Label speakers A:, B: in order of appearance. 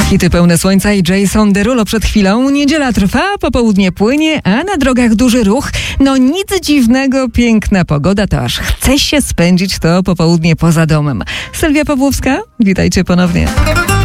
A: Hity pełne słońca i Jason Derulo przed chwilą. Niedziela trwa, popołudnie płynie, a na drogach duży ruch. No nic dziwnego, piękna pogoda, to aż chce się spędzić to popołudnie poza domem. Sylwia Pawłowska, witajcie ponownie.